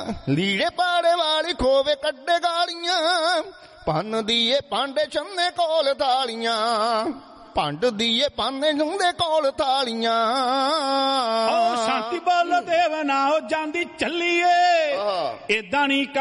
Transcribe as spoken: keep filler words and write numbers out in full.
ਲੀੜੇ ਪਾੜੇ ਵਾਲੀ ਖੋਵੇ ਕੱਢੇ ਗਾਲੀਆਂ, ਭੰਨ ਦੀਏ ਪਾਂਡੇ ਛੰਨੇ ਕੋਲ ਥਾਲੀਆਂ, ਭੰਡ ਦੀਏ ਪਾਂਡੇ ਛੰਨੇ ਕੋਲ ਥਾਲੀਆਂ। ਓ ਸ਼ਾਂਤੀ ਬੋਲ ਦੇਵ ਨਾ ਹੋ ਜਾਂਦੀ ਚੱਲੀਏ, ਏਦਾਂ ਨੀ